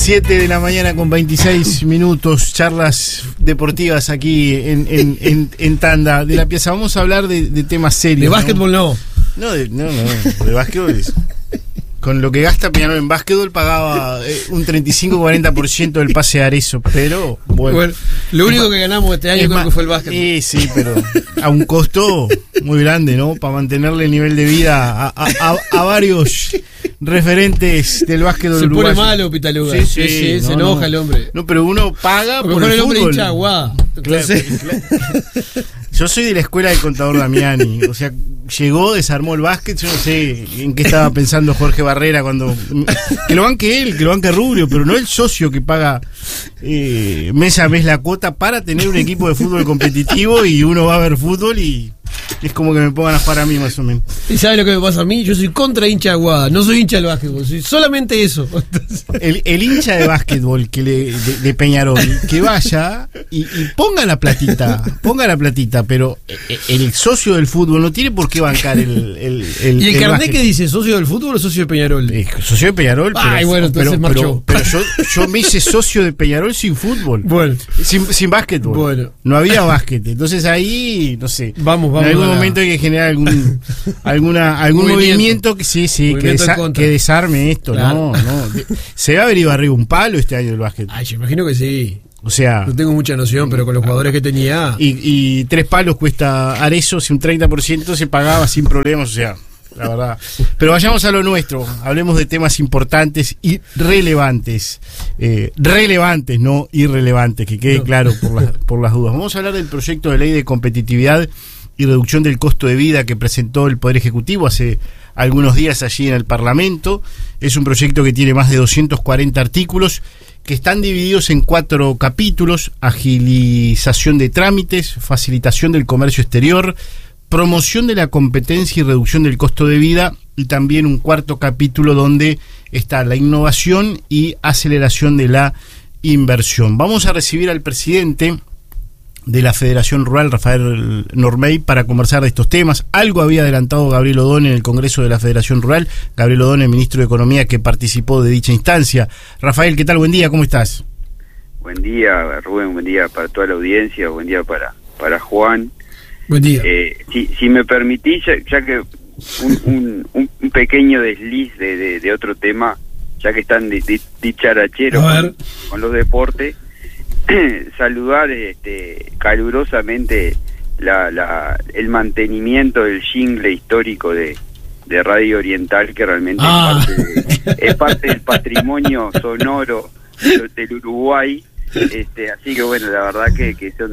7 de la mañana con 26 minutos, charlas deportivas aquí en Tanda de la Piazza. Vamos a hablar de temas serios. De básquetbol no. No, de básquetbol es... Con lo que gasta Peñarol en básquetbol pagaba un 35-40% del pase de Arezzo, pero bueno. Lo único que ganamos este año creo que fue el básquetbol. Sí, pero a un costo muy grande, ¿no? Para mantenerle el nivel de vida a varios referentes del básquetbol se uruguayo. Se pone malo Pitaluga. Sí, se enoja el hombre. No, pero uno paga por el hombre fútbol. hincha Aguada. Claro. Yo soy de la escuela del contador Damiani. O sea, llegó, desarmó el básquet. Yo no sé en qué estaba pensando Jorge Barrera cuando... Que lo banque él, que lo banque Rubio, pero no el socio que paga mes a mes la cuota para tener un equipo de fútbol competitivo y uno va a ver fútbol y... Es como que me pongan a jugar a mí más o menos. ¿Y sabes lo que me pasa a mí? Yo soy contra hincha de Aguada, no soy hincha del básquetbol, soy solamente eso. El hincha de básquetbol de Peñarol, que vaya y ponga la platita, pero el socio del fútbol no tiene por qué bancar el ¿Y el carnet qué dice? ¿Socio del fútbol o socio de Peñarol? Socio de Peñarol, pero, bueno, entonces marchó. Pero yo me hice socio de Peñarol sin fútbol. Bueno. Sin básquetbol. Bueno. No había básquet. Entonces ahí, no sé. Vamos. En algún momento hay que generar algún movimiento que desarme esto. Claro. No. Se va a haber ido arriba un palo este año el básquet. Ay, yo imagino que sí. O sea, no tengo mucha noción, pero con los jugadores que tenía. Y 3 palos cuesta Arezzo, si un 30% se pagaba sin problemas, o sea, la verdad. Pero vayamos a lo nuestro, hablemos de temas importantes y relevantes. Relevantes, no irrelevantes, que quede claro por las dudas. Vamos a hablar del proyecto de ley de competitividad y reducción del costo de vida que presentó el Poder Ejecutivo hace algunos días allí en el Parlamento. Es un proyecto que tiene más de 240 artículos que están divididos en 4 capítulos: agilización de trámites, facilitación del comercio exterior, promoción de la competencia y reducción del costo de vida, y también un 4º capítulo donde está la innovación y aceleración de la inversión. Vamos a recibir al presidente de la Federación Rural, Rafael Normey, para conversar de estos temas. Algo había adelantado Gabriel Odone en el Congreso de la Federación Rural. Gabriel Odone, ministro de Economía, que participó de dicha instancia. Rafael, ¿qué tal? Buen día, ¿cómo estás? Buen día, Rubén, buen día para toda la audiencia, buen día para Juan. Buen día. Si me permitís, ya que un pequeño desliz de otro tema, ya que están dicharacheros con los deportes, saludar calurosamente el mantenimiento del jingle histórico de Radio Oriental, que realmente es parte del patrimonio sonoro del Uruguay. Así que bueno, la verdad que son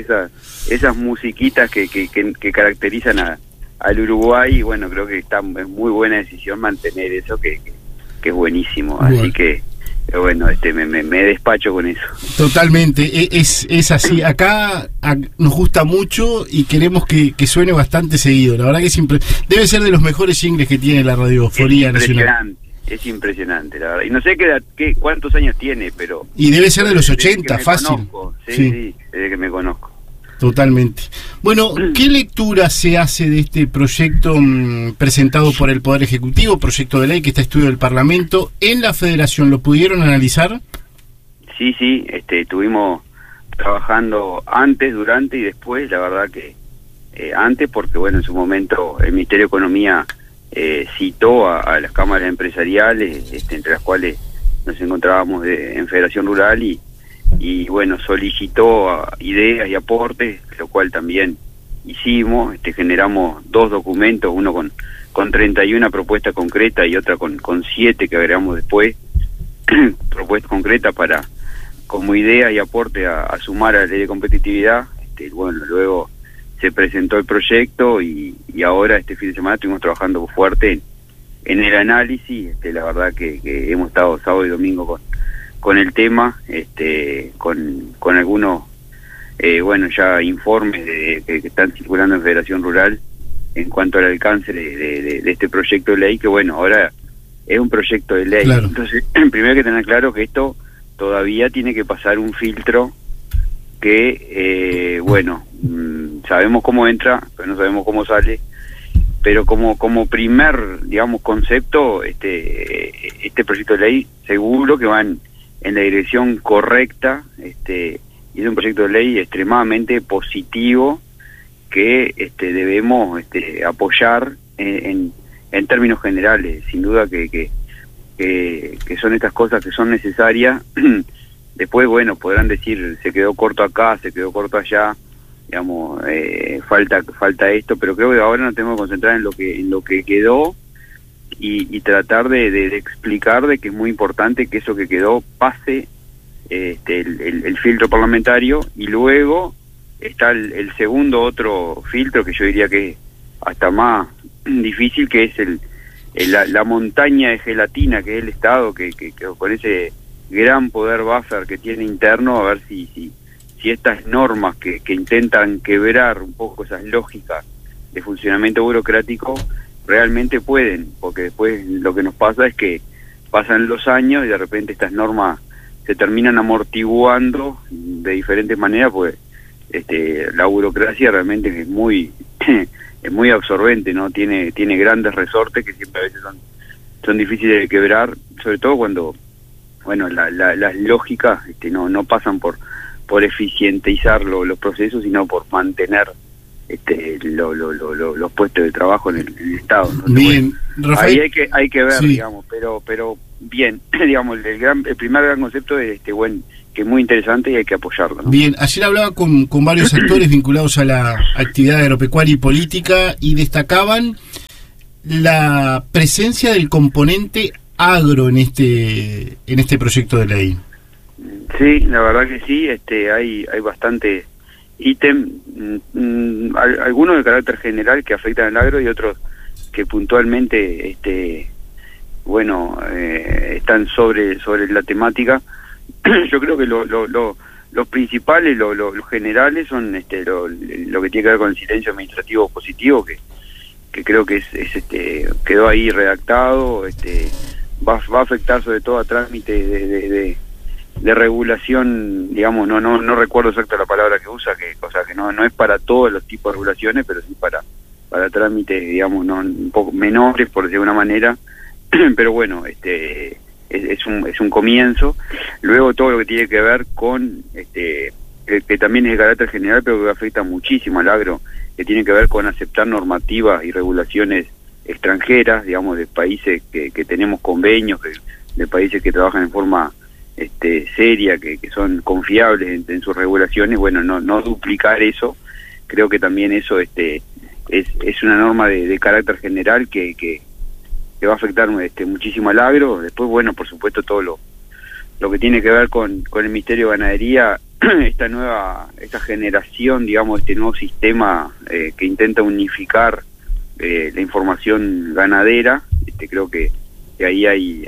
esas musiquitas que caracterizan al Uruguay, y bueno, creo que es muy buena decisión mantener eso, que es buenísimo. Bueno. Así que bueno, me despacho con eso. Totalmente, es así. Acá nos gusta mucho y queremos que suene bastante seguido. La verdad que siempre debe ser de los mejores jingles que tiene la radiofonía nacional. Es impresionante, la verdad. Y no sé cuántos años tiene, pero... Y debe ser de los 80, fácil. Sí, desde que me conozco. Totalmente. Bueno, ¿qué lectura se hace de este proyecto presentado por el Poder Ejecutivo, proyecto de ley que está a estudio del Parlamento? ¿En la Federación lo pudieron analizar? Sí, estuvimos trabajando antes, durante y después. La verdad que antes, porque bueno, en su momento el Ministerio de Economía citó a las cámaras empresariales, entre las cuales nos encontrábamos en Federación Rural, y bueno, solicitó ideas y aportes, lo cual también hicimos. Generamos 2 documentos, uno con 31 propuestas concretas y otra con 7 que agregamos después, propuestas concretas como idea y aporte a sumar a la ley de competitividad. Bueno, luego se presentó el proyecto y ahora este fin de semana estuvimos trabajando fuerte en el análisis. La verdad que hemos estado sábado y domingo con el tema, con algunos ya informes que están circulando en Federación Rural en cuanto al alcance de este proyecto de ley, que bueno, ahora es un proyecto de ley. Claro. Entonces, primero hay que tener claro que esto todavía tiene que pasar un filtro que, sabemos cómo entra, pero no sabemos cómo sale. Pero como primer, digamos, concepto, este proyecto de ley seguro que va en la dirección correcta, y es un proyecto de ley extremadamente positivo que debemos apoyar en términos generales. Sin duda que son estas cosas que son necesarias. Después, bueno, podrán decir, se quedó corto acá, se quedó corto allá, digamos, falta esto, pero creo que ahora nos tenemos que concentrar en lo que quedó y tratar de explicar de que es muy importante que eso que quedó pase el filtro parlamentario, y luego está el segundo otro filtro que yo diría que es hasta más difícil, que es la montaña de gelatina que es el Estado, que con ese gran poder buffer que tiene interno, a ver si estas normas que intentan quebrar un poco esas lógicas de funcionamiento burocrático realmente pueden, porque después lo que nos pasa es que pasan los años y de repente estas normas se terminan amortiguando de diferentes maneras, pues la burocracia realmente es muy es muy absorbente, ¿no? Tiene grandes resortes que siempre a veces son difíciles de quebrar, sobre todo cuando, bueno, las lógicas no pasan por eficientizar los procesos, sino por mantener los puestos de trabajo en el Estado. Entonces, bien, bueno, Rafael, ahí hay que ver, sí, digamos, pero bien, digamos, el primer gran concepto es que es muy interesante y hay que apoyarlo, ¿no? bien. Ayer hablaba con varios actores vinculados a la actividad agropecuaria y política, y destacaban la presencia del componente agro en este proyecto de ley. Sí, la verdad que sí, hay bastante ítem, algunos de carácter general que afectan al agro y otros que puntualmente están sobre la temática. Yo creo que los principales, los generales son lo que tiene que ver con el silencio administrativo positivo, que creo que quedó ahí redactado, va a afectar sobre todo a trámites de regulación, digamos, no recuerdo exacto la palabra que usa, que no es para todos los tipos de regulaciones, pero sí para trámites, digamos, no un poco menores, por decir de una manera, pero bueno, es un comienzo. Luego todo lo que tiene que ver con que también es de carácter general, pero que afecta muchísimo al agro, que tiene que ver con aceptar normativas y regulaciones extranjeras, digamos, de países que tenemos convenios, de países que trabajan en forma seria, que son confiables en sus regulaciones. Bueno, no duplicar eso. Creo que también eso es una norma de carácter general que va a afectar muchísimo al agro. Después, bueno, por supuesto, todo lo que tiene que ver con el Ministerio de Ganadería, esta generación, digamos, este nuevo sistema que intenta unificar la información ganadera. Creo que ahí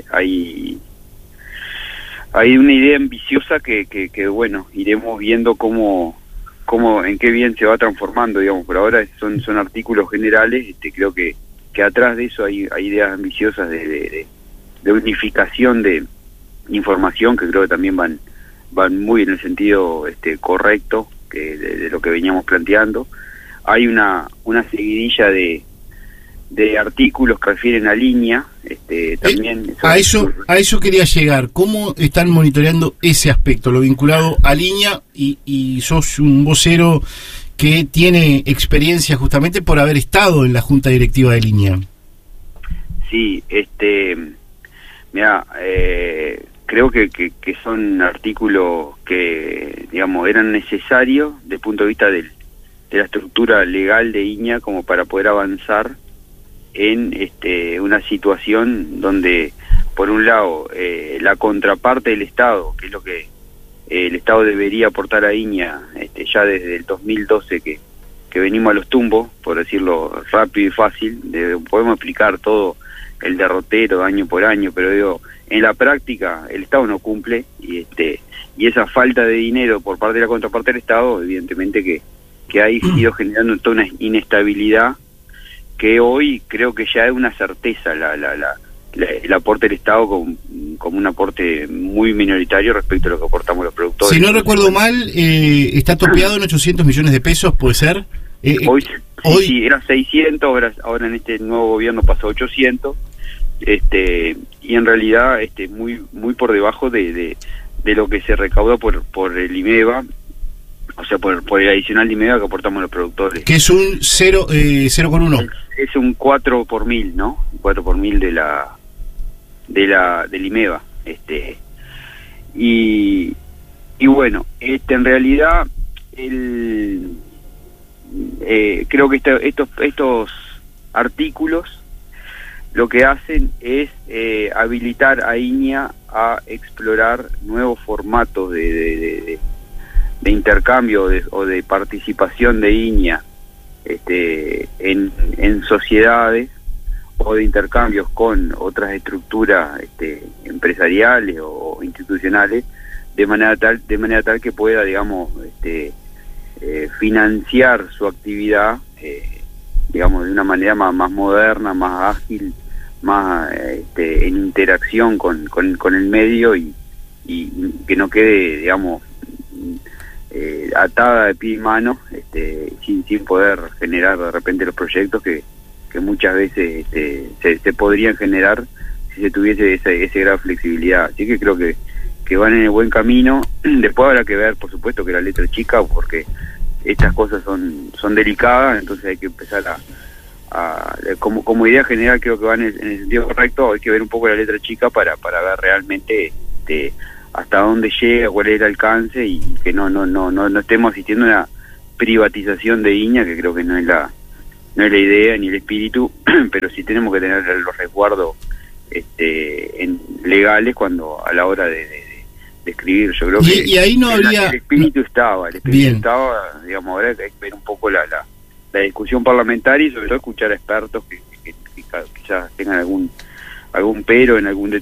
hay una idea ambiciosa que bueno, iremos viendo cómo en qué bien se va transformando, digamos. Por ahora son artículos generales. Creo que atrás de eso hay ideas ambiciosas de unificación de información, que creo que también van muy en el sentido correcto de lo que veníamos planteando. Hay una seguidilla de artículos que refieren a línea, también a eso quería llegar. ¿Cómo están monitoreando ese aspecto, lo vinculado a línea? Y sos un vocero que tiene experiencia justamente por haber estado en la junta directiva de línea. Sí, mira, creo que son artículos que, digamos, eran necesarios desde el punto de vista de la estructura legal de INEA, como para poder avanzar en una situación donde, por un lado, la contraparte del Estado, que es lo que el Estado debería aportar a INEA ya desde el 2012 que venimos a los tumbos, por decirlo rápido y fácil. Podemos explicar todo el derrotero año por año, pero digo, en la práctica el Estado no cumple, y esa falta de dinero por parte de la contraparte del Estado, evidentemente que ha ido generando toda una inestabilidad, que hoy creo que ya es una certeza el aporte del Estado como un aporte muy minoritario respecto a lo que aportamos los productores. Si no recuerdo mal, está topeado en 800 millones de pesos, ¿puede ser? Hoy sí, era 600, ahora en este nuevo gobierno pasó a 800, y en realidad muy por debajo de lo que se recauda por el IMEVA, o sea, por el adicional de IMEVA que aportamos los productores. Que es un 0,1. Es un 4 por 1000, ¿no? 4 por 1000 del IMEVA. Y bueno, en realidad creo que estos artículos lo que hacen es habilitar a INEA a explorar nuevos formatos de intercambio o de participación de INEA en sociedades, o de intercambios con otras estructuras empresariales o institucionales, de manera tal que pueda, digamos, financiar su actividad, digamos, de una manera más moderna, más ágil, más en interacción con el medio, y que no quede, digamos, atada de pie y mano, sin poder generar de repente los proyectos que muchas veces se podrían generar si se tuviese ese grado de flexibilidad. Así que creo que van en el buen camino. Después habrá que ver, por supuesto, que la letra es chica, porque estas cosas son delicadas, entonces hay que empezar como idea general, creo que van en el sentido correcto. Hay que ver un poco la letra chica para ver realmente hasta dónde llega, cuál es el alcance, y que no estemos asistiendo a una privatización de INEA, que creo que no es la idea ni el espíritu, pero sí tenemos que tener los resguardos legales cuando a la hora de escribir. Yo creo que y ahí no habría... el espíritu estaba, digamos. Ahora hay que ver un poco la discusión parlamentaria, y sobre todo escuchar a expertos que quizás tengan algún pero en algún